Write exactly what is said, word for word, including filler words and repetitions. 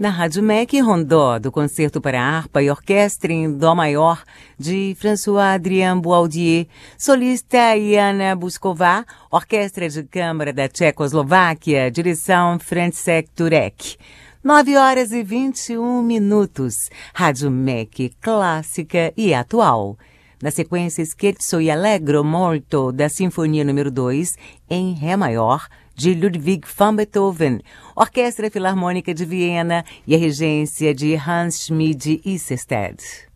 Na Rádio M E C, Rondó, do Concerto para Harpa e Orquestra em Dó Maior, de François-Adrien Boaldier, solista Jana Busková, Orquestra de Câmara da Tchecoslováquia, direção Francesc Turek. Nove horas e vinte e um minutos. Rádio M E C, clássica e atual. Na sequência, Scherzo e Allegro Molto, da Sinfonia número dois, em Ré maior, de Ludwig van Beethoven, Orquestra Filarmônica de Viena e a regência de Hans Schmid Isserstedt.